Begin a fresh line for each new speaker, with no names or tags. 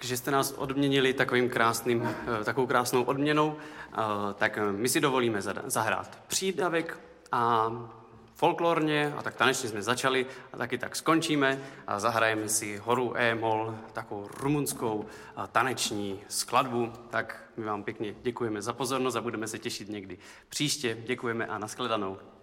že jste nás odměnili takovou krásnou odměnou, tak my si dovolíme zahrát přídavek a folklorně a tak tanečně jsme začali a taky tak skončíme a zahrajeme si horu E-moll, takovou rumunskou taneční skladbu. Tak my vám pěkně děkujeme za pozornost a budeme se těšit někdy příště. Děkujeme a nashledanou.